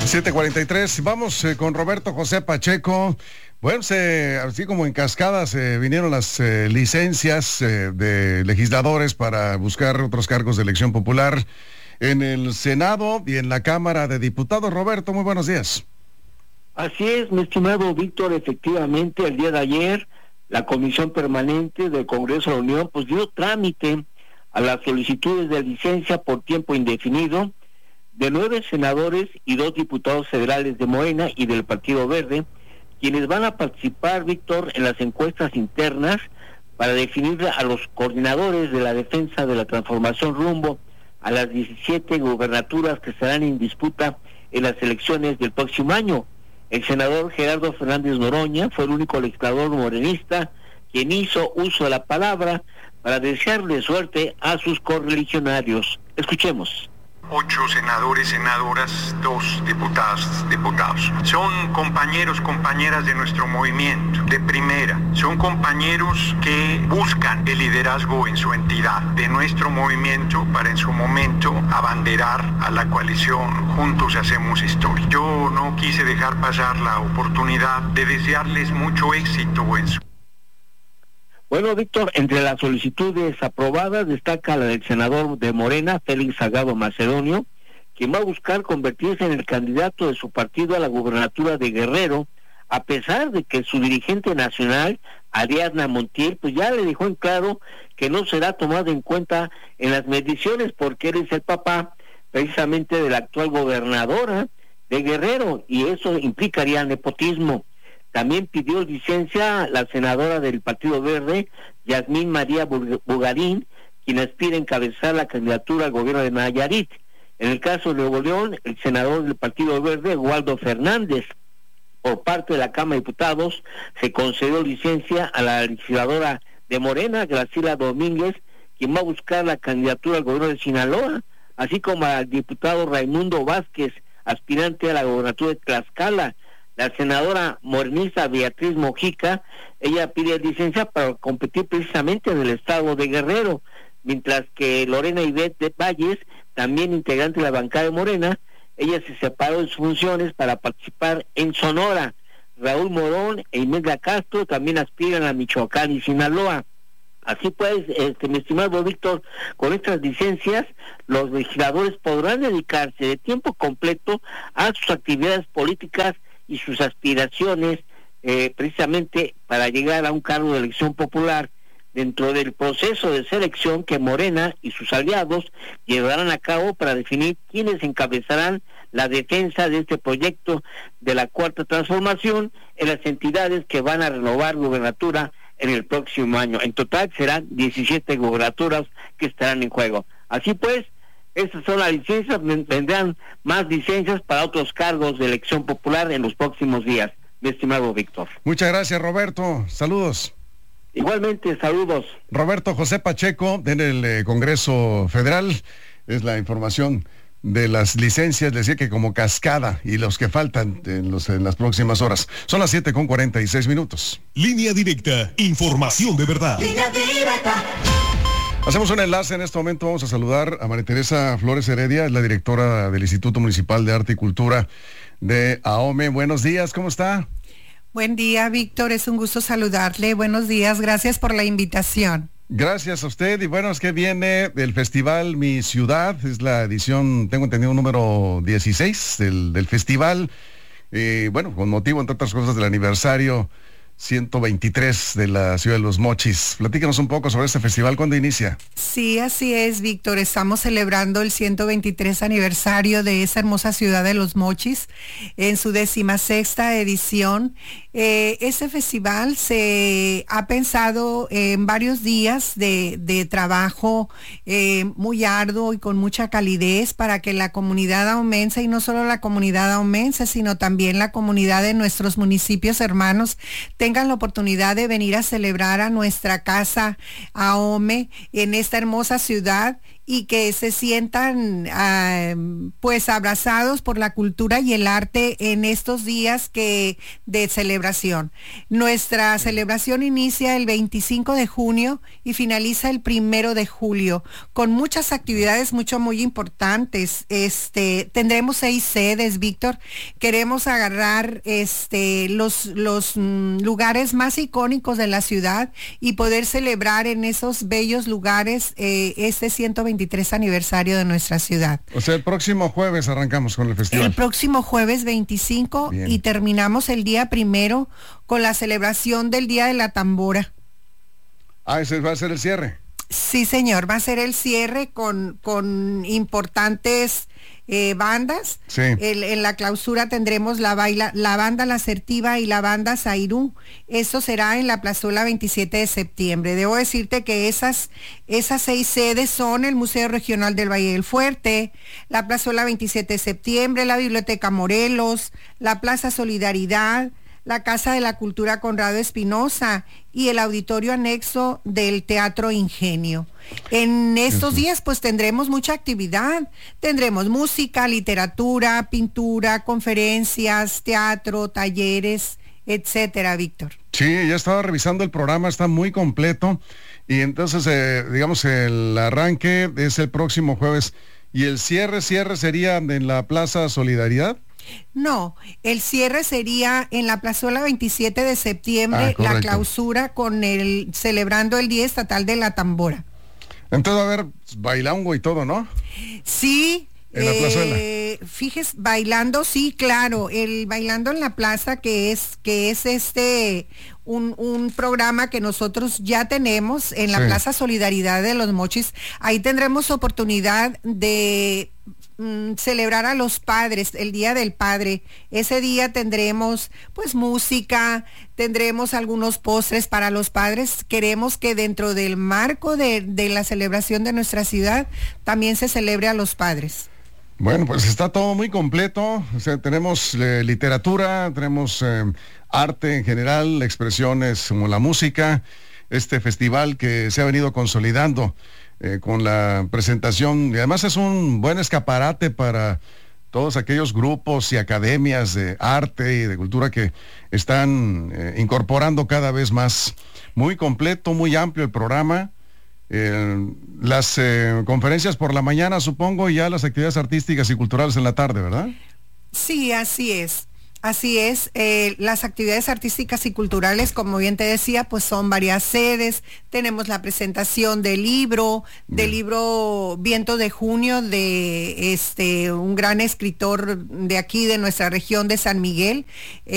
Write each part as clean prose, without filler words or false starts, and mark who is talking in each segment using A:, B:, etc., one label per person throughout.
A: 7:43. Vamos con Roberto José Pacheco. Bueno, así como en cascadas vinieron las licencias de legisladores para buscar otros cargos de elección popular en el Senado y en la Cámara de Diputados. Roberto, muy buenos días.
B: Así es, mi estimado Víctor, efectivamente, el día de ayer, la Comisión Permanente del Congreso de la Unión, pues dio trámite a las solicitudes de licencia por tiempo indefinido de 9 senadores y 2 diputados federales de Morena y del Partido Verde, quienes van a participar, Víctor, en las encuestas internas para definir a los coordinadores de la defensa de la transformación rumbo a las 17 gubernaturas que estarán en disputa en las elecciones del próximo año. El senador Gerardo Fernández Noroña fue el único legislador morenista quien hizo uso de la palabra para desearle suerte a sus correligionarios. Escuchemos.
C: 8 senadores, senadoras, 2 diputados. Son compañeros, compañeras de nuestro movimiento, de primera. Son compañeros que buscan el liderazgo en su entidad, de nuestro movimiento, para en su momento abanderar a la coalición Juntos Hacemos Historia. Yo no quise dejar pasar la oportunidad de desearles mucho éxito en su...
B: Bueno, Víctor, entre las solicitudes aprobadas destaca la del senador de Morena, Félix Salgado Macedonio, quien va a buscar convertirse en el candidato de su partido a la gubernatura de Guerrero, a pesar de que su dirigente nacional, Ariadna Montiel, pues ya le dejó en claro que no será tomado en cuenta en las mediciones porque él es el papá precisamente de la actual gobernadora de Guerrero, y eso implicaría nepotismo. También pidió licencia la senadora del Partido Verde, Yasmín María Bugarín, quien aspira a encabezar la candidatura al gobierno de Nayarit. En el caso de Nuevo León, el senador del Partido Verde, Waldo Fernández. Por parte de la Cámara de Diputados, se concedió licencia a la legisladora de Morena, Graciela Domínguez, quien va a buscar la candidatura al gobierno de Sinaloa, así como al diputado Raimundo Vázquez, aspirante a la gobernatura de Tlaxcala. La senadora morenista Beatriz Mojica, ella pide licencia para competir precisamente en el estado de Guerrero, mientras que Lorena Ivette de Valles, también integrante de la bancada de Morena, ella se separó de sus funciones para participar en Sonora. Raúl Morón e Imelda Castro también aspiran a Michoacán y Sinaloa. Así pues, mi estimado Víctor, con estas licencias, los legisladores podrán dedicarse de tiempo completo a sus actividades políticas y sus aspiraciones precisamente para llegar a un cargo de elección popular dentro del proceso de selección que Morena y sus aliados llevarán a cabo para definir quiénes encabezarán la defensa de este proyecto de la Cuarta Transformación en las entidades que van a renovar gubernatura en el próximo año. En total serán 17 gubernaturas que estarán en juego. Así pues, estas son las licencias, vendrán más licencias para otros cargos de elección popular en los próximos días, mi estimado Víctor.
A: Muchas gracias, Roberto. Saludos.
B: Igualmente, saludos.
A: Roberto José Pacheco, en el Congreso Federal, es la información de las licencias, decía que como cascada, y los que faltan en las próximas horas. Son las 7:46.
D: Línea directa, información de verdad.
E: Línea directa.
A: Hacemos un enlace en este momento. Vamos a saludar a María Teresa Flores Heredia, es la directora del Instituto Municipal de Arte y Cultura de AOME. Buenos días, ¿cómo está?
F: Buen día, Víctor, es un gusto saludarle. Buenos días, gracias por la invitación.
A: Gracias a usted. Y bueno, es que viene del festival Mi Ciudad, es la edición, tengo entendido, número 16 del festival. Bueno, con motivo, entre otras cosas, del aniversario 123 de la ciudad de Los Mochis. Platícanos un poco sobre este festival, ¿cuándo inicia?
F: Sí, así es, Víctor. Estamos celebrando el 123 aniversario de esa hermosa ciudad de Los Mochis en su 16ª edición. Este festival se ha pensado en varios días de trabajo muy arduo y con mucha calidez para que la comunidad aumense, y no solo la comunidad aumense, sino también la comunidad de nuestros municipios hermanos, tengan la oportunidad de venir a celebrar a nuestra casa AOME en esta hermosa ciudad y que se sientan pues abrazados por la cultura y el arte en estos días de celebración. Nuestra celebración inicia el 25 de junio y finaliza el 1 de julio, con muchas actividades muy importantes. Tendremos 6 sedes, Víctor. Queremos agarrar los lugares más icónicos de la ciudad y poder celebrar en esos bellos lugares este 123 aniversario de nuestra ciudad.
A: O sea, el próximo jueves arrancamos con el festival.
F: El próximo jueves 25. Bien. Y terminamos el día 1 con la celebración del Día de la Tambora.
A: Ese va a ser el cierre.
F: Sí, señor, va a ser el cierre con importantes bandas.
A: Sí.
F: En la clausura tendremos la banda La Asertiva y la banda Zairú. Eso será en la plazuela 27 de septiembre. Debo decirte que esas 6 sedes son el Museo Regional del Valle del Fuerte, la plazuela 27 de septiembre, la Biblioteca Morelos, la Plaza Solidaridad, la Casa de la Cultura Conrado Espinosa y el auditorio anexo del Teatro Ingenio. En estos días pues tendremos mucha actividad, tendremos música, literatura, pintura, conferencias, teatro, talleres, etcétera, Víctor.
A: Sí, ya estaba revisando el programa, está muy completo y entonces digamos el arranque es el próximo jueves y el cierre sería en la Plaza Solidaridad.
F: No, el cierre sería en la plazuela 27 de septiembre, la clausura celebrando el Día Estatal de la Tambora.
A: Entonces va a haber bailongo y todo, ¿no?
F: Sí.
A: En la plazuela.
F: Fíjese, bailando, sí, claro, el Bailando en la Plaza, que es un programa que nosotros ya tenemos en la Plaza Solidaridad de Los Mochis. Ahí tendremos oportunidad de celebrar a los padres, el Día del Padre. Ese día tendremos pues música, tendremos algunos postres para los padres. Queremos que dentro del marco de la celebración de nuestra ciudad también se celebre a los padres.
A: Bueno, pues está todo muy completo. O sea, tenemos literatura, tenemos arte en general, expresiones como la música, este festival que se ha venido consolidando con la presentación, y además es un buen escaparate para todos aquellos grupos y academias de arte y de cultura que están incorporando cada vez más. Muy completo, muy amplio el programa. Las conferencias por la mañana, supongo, y ya las actividades artísticas y culturales en la tarde, ¿verdad?
F: Sí, así es. Así es, las actividades artísticas y culturales, como bien te decía, pues son varias sedes. Tenemos la presentación del libro Viento de Junio, de un gran escritor de aquí, de nuestra región de San Miguel,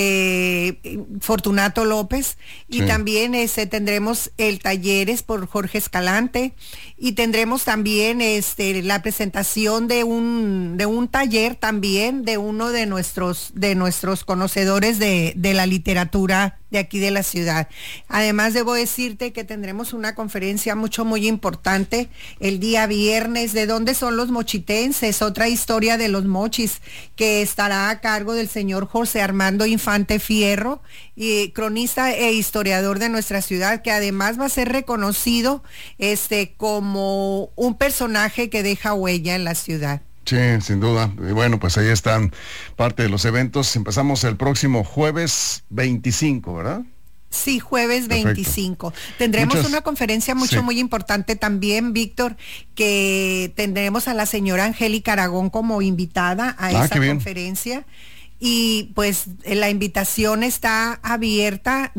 F: Fortunato López, y también tendremos el Talleres por Jorge Escalante, y tendremos también la presentación de un taller también de uno de nuestros conocedores de la literatura de aquí de la ciudad. Además, debo decirte que tendremos una conferencia muy importante el día viernes, de dónde son los mochitenses, otra historia de los mochis, que estará a cargo del señor José Armando Infante Fierro, y cronista e historiador de nuestra ciudad, que además va a ser reconocido como un personaje que deja huella en la ciudad.
A: Sí, sin duda. Y bueno, pues ahí están parte de los eventos. Empezamos el próximo jueves 25, ¿verdad?
F: Sí, jueves 25. Tendremos una conferencia muy importante también, Víctor, que tendremos a la señora Angélica Aragón como invitada a esa conferencia. Y pues la invitación está abierta,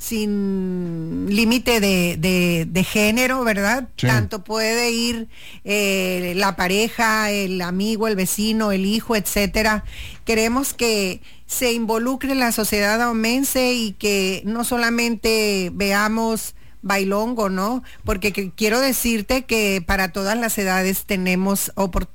F: sin límite de género, ¿verdad? Sí. Tanto puede ir la pareja, el amigo, el vecino, el hijo, etcétera. Queremos que se involucre la sociedad aumense y que no solamente veamos bailongo, ¿no? Porque quiero decirte que para todas las edades tendremos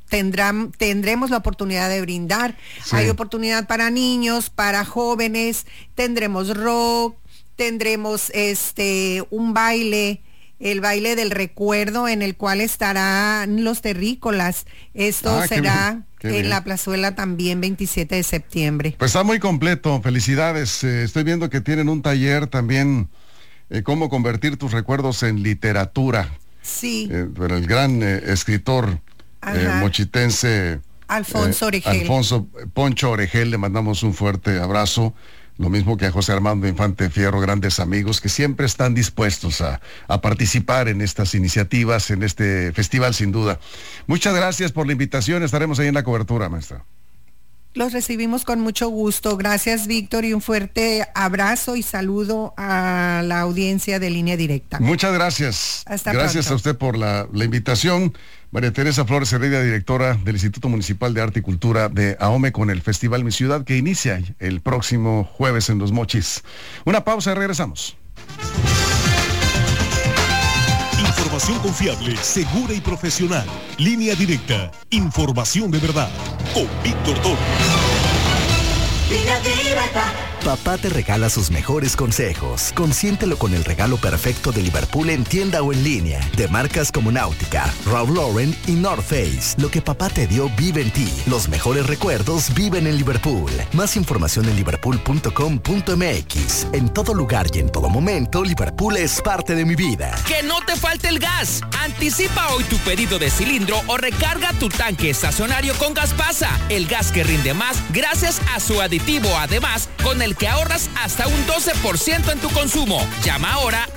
F: la oportunidad de brindar. Sí. Hay oportunidad para niños, para jóvenes, tendremos rock, tendremos un baile, el baile del recuerdo, en el cual estarán los terrícolas. Esto será en la plazuela también 27 de septiembre.
A: Pues está muy completo, felicidades. Estoy viendo que tienen un taller también, cómo convertir tus recuerdos en literatura.
F: Sí.
A: Pero el gran escritor mochitense
F: Alfonso Oregel.
A: Alfonso Poncho Oregel, le mandamos un fuerte abrazo. Lo mismo que a José Armando Infante Fierro, grandes amigos que siempre están dispuestos a participar en estas iniciativas, en este festival sin duda. Muchas gracias por la invitación, estaremos ahí en la cobertura, maestra.
F: Los recibimos con mucho gusto. Gracias, Víctor, y un fuerte abrazo y saludo a la audiencia de Línea Directa.
A: Muchas gracias.
F: Hasta
A: gracias
F: pronto.
A: a usted por la invitación. María Teresa Flores Heredia, directora del Instituto Municipal de Arte y Cultura de AOME, con el Festival Mi Ciudad, que inicia el próximo jueves en Los Mochis. Una pausa y regresamos.
D: Información confiable, segura y profesional. Línea Directa. Información de verdad. Con Víctor Toro.
E: Línea Directa. Papá te regala sus mejores consejos. Consiéntelo con el regalo perfecto de Liverpool en tienda o en línea. De marcas como Náutica, Ralph Lauren y North Face. Lo que papá te dio vive en ti. Los mejores recuerdos viven en Liverpool. Más información en liverpool.com.mx. En todo lugar y en todo momento, Liverpool es parte de mi vida.
G: ¡Que no te falte el gas! Anticipa hoy tu pedido de cilindro o recarga tu tanque estacionario con Gaspasa. El gas que rinde más gracias a su aditivo, además, con el que ahorras hasta un 12% en tu consumo. Llama ahora